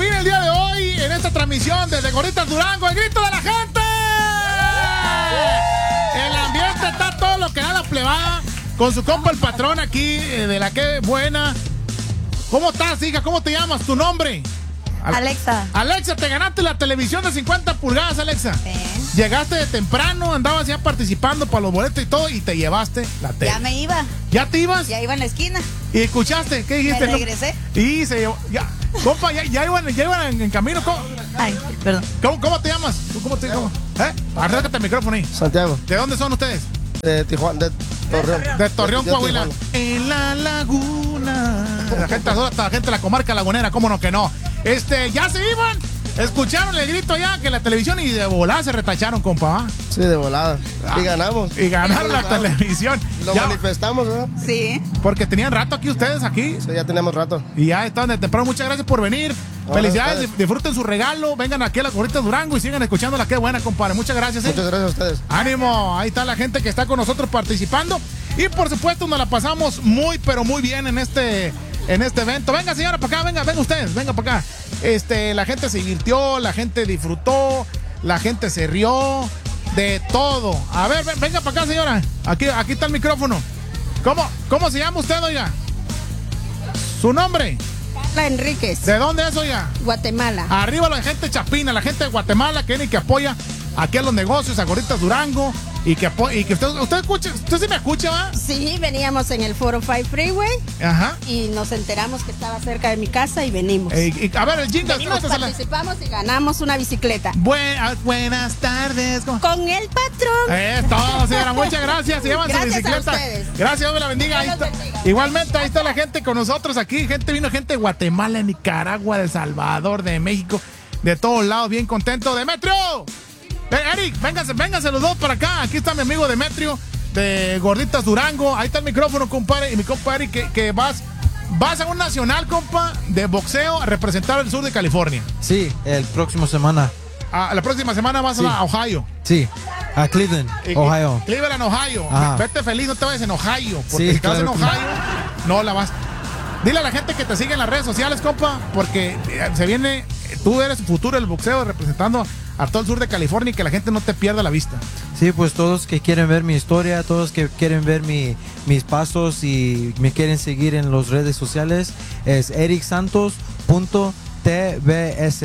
fin el día de hoy en esta transmisión desde Gorditas Durango, el grito de la gente. El ambiente está todo lo que da la plebada con su compa el patrón aquí de la que buena. ¿Cómo estás, hija? ¿Cómo te llamas? ¿Tu nombre? Alexa. Alexa, te ganaste la televisión de 50 pulgadas, Alexa. Llegaste de temprano, andabas ya participando para los boletos y todo y te llevaste la tele. Ya me iba. ¿Ya te ibas? Ya iba en la esquina. ¿Y escuchaste? ¿Qué dijiste? Me regresé. Y se llevó. Ya. Compa, ya iban en camino. Ay, perdón. ¿Cómo te llamas? ¿Cómo te llamas? Acércate el micrófono ahí. Santiago. ¿De dónde son ustedes? De Tijuana, de Torreón. De Torreón, Coahuila. Tijuana. En la laguna. La gente adora, la gente de la comarca lagunera, cómo no que no. Ya se iban. Escucharon el grito ya que la televisión y de volada se retacharon, compa. ¿Va? Sí, de volada. Y ganamos. Y ganaron la televisión. Lo Ya, manifestamos, ¿verdad? Sí. porque tenían rato aquí ustedes aquí. Sí, ya tenemos rato. Y ya están de temprano. Muchas gracias por venir. Ahora Felicidades, ustedes. disfruten su regalo. Vengan aquí a la Gorditas Durango y sigan escuchando la que buena, compadre. Muchas gracias. Muchas gracias a ustedes. Ánimo, ahí está la gente que está con nosotros participando. Y por supuesto nos la pasamos muy, pero muy bien en este evento. Venga, señora, para acá, venga ustedes, venga para acá. La gente se divirtió, la gente disfrutó, la gente se rió, de todo. A ver, venga para acá, señora. Aquí está el micrófono. ¿Cómo se llama usted, oiga? ¿Su nombre? Carla Enríquez. ¿De dónde es, oiga? Guatemala. Arriba la gente chapina, la gente de Guatemala que viene y que apoya aquí a los negocios, a Gorditas Durango, y que usted escucha, usted sí me escucha, ¿va? Sí, veníamos en el 405 Freeway Ajá. y nos enteramos que estaba cerca de mi casa y venimos. A ver, el jingle. Venimos, participamos y ganamos una bicicleta. Buenas tardes. Con el patrón. Es todo, señora. Muchas gracias. Se llevan su Gracias a bicicleta. ustedes. Gracias, Dios me la bendiga. Dios los bendiga. Igualmente, ahí está la gente con nosotros aquí. Vino gente de Guatemala, de Nicaragua, de El Salvador, de México, de todos lados, bien contento. ¡Demetrio! Eric, vénganse los dos para acá. Aquí está mi amigo Demetrio de Gorditas Durango. Ahí está el micrófono, compadre. Y mi compadre, que vas a un nacional, compa, de boxeo a representar el sur de California. Sí, el próximo semana. La próxima semana vas Sí. a Ohio. Sí, a Cleveland, Ohio. Cleveland, Ohio. Ajá. Vete feliz, no te vayas en Ohio. Porque Sí, si te vas en claro que Ohio, no la vas. Dile a la gente que te sigue en las redes sociales, compa, porque se viene, tú eres el futuro del boxeo representando a todo el sur de California y que la gente no te pierda la vista. Sí, pues todos que quieren ver mi historia, todos que quieren ver mis pasos y me quieren seguir en las redes sociales, es ericsantos.tbs.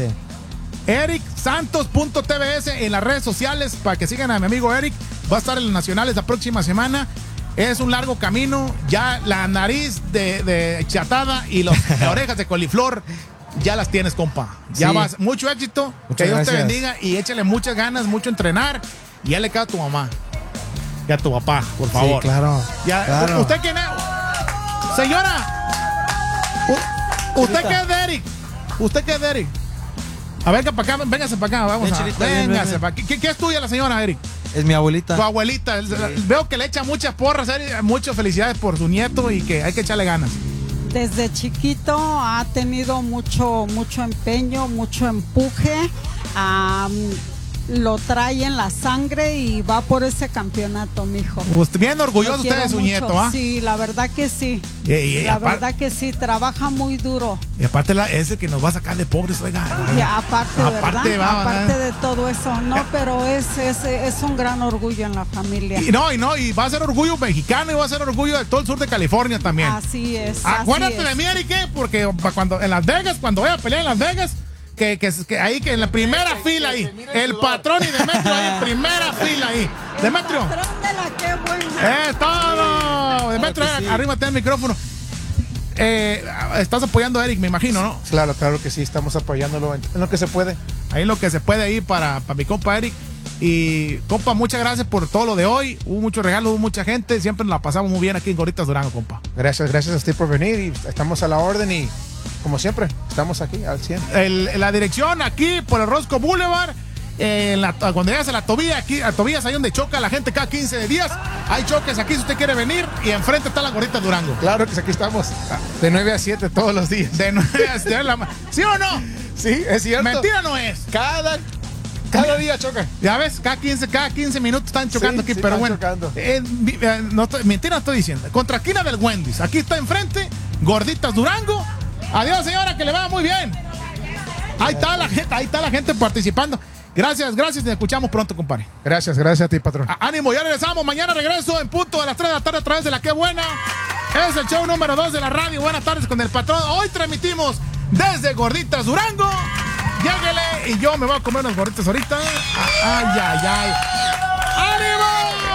ericsantos.tbs en las redes sociales para que sigan a mi amigo Eric. Va a estar en los nacionales la próxima semana. Es un largo camino. Ya la nariz de chatada y las orejas de coliflor ya las tienes, compa. Ya Sí. vas. Mucho éxito. Muchas que Dios te gracias. bendiga y échale muchas ganas, mucho entrenar. Y ya le queda a tu mamá. Y a tu papá, por favor. Sí, claro. Ya, claro. ¿Usted quién es? Señora. ¿Usted qué es de Eric? ¿Usted qué es de Eric? A ver, para acá, véngase para acá, vamos Ven, a Chilita, ven, véngase ven. para acá. ¿Qué es tuya la señora, Eric? Es mi abuelita. Tu abuelita. Veo que le echa muchas porras, Eric. Muchas felicidades por su nieto y que hay que echarle ganas. Desde chiquito ha tenido mucho empeño, mucho empuje. Lo trae en la sangre y va por ese campeonato, mijo. Pues bien orgulloso Lo usted de quiero su mucho. nieto, ¿ah? Sí, la verdad que sí. Y La aparte, verdad que sí, trabaja muy duro. y aparte es el que nos va a sacar de pobres, oiga. Y aparte, Aparte, ¿verdad? va, Aparte de todo eso. No, pero es un gran orgullo en la familia. Y va a ser orgullo mexicano y va a ser orgullo de todo el sur de California también. Así es. Acuérdate así de es. mí, Eric, porque cuando en Las Vegas, cuando vaya a pelear en Las Vegas, que ahí que en la primera fila ahí, el patrón y Demetrio ahí en primera fila ahí. Demetrio. Patrón de la que buena. ¡Es todo! Demetrio, que sí. arrímate el micrófono. Estás apoyando a Eric, me imagino, ¿no? Claro que sí, estamos apoyándolo en lo que se puede. Ahí lo que se puede ahí para mi compa Eric. Y compa, muchas gracias por todo lo de hoy. Hubo muchos regalos, hubo mucha gente. Siempre nos la pasamos muy bien aquí en Gorditas Durango, compa. Gracias a usted por venir y estamos a la orden y como siempre, estamos aquí al 100. La dirección aquí por el Roscoe Boulevard. Cuando llegas a la Tobías, aquí a Tobías, ahí donde choca la gente cada 15 días. Hay choques aquí si usted quiere venir. Y enfrente está la Gorditas Durango. Claro que aquí estamos de 9 a 7 todos los días. De 9 a 7 ¿Sí o no? Sí, es cierto. Mentira no es. Cada día chocan. Ya ves, cada 15 minutos están chocando Sí, aquí, sí, pero están bueno. chocando. Mentira no estoy diciendo. Contra esquina del Wendy's. Aquí está enfrente, Gorditas Durango. Adiós, señora, que le va muy bien. Ahí está la gente participando. Gracias, y te escuchamos pronto, compadre. Gracias a ti, patrón. Ánimo, ya regresamos. Mañana regreso en punto de las 3 de la tarde a través de La Qué Buena. Es el show número 2 de la radio. Buenas tardes con el patrón. Hoy transmitimos desde Gorditas, Durango. Lléguele y yo me voy a comer unas gorditas ahorita. ¡Ay! ¡Ánimo!